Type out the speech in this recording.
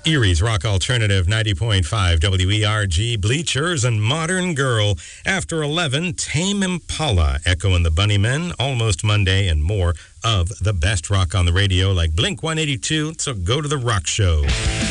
Erie's Rock Alternative 90.5 WERG, Bleachers, and Modern Girl. After 11, Tame Impala, Echo and the Bunnymen, Almost Monday, and more of the best rock on the radio like Blink 182. So go to the rock show.